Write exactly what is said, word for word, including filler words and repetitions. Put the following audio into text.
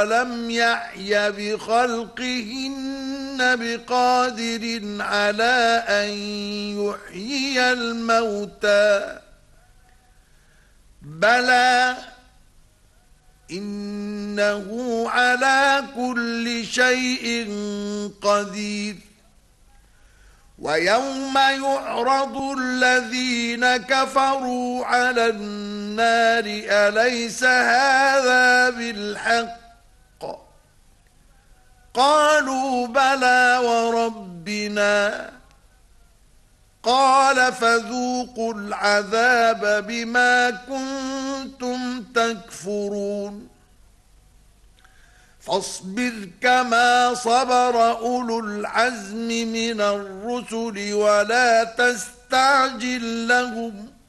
لم يعي بخلقهن بقادر على أن يحيي الموتى بلى إنه على كل شيء قدير ويوم يعرض الذين كفروا على النار أليس هذا بالحق قالوا بلى وربنا قال فذوقوا العذاب بما كنتم تكفرون فاصبر كما صبر أولو العزم من الرسل ولا تستعجل لهم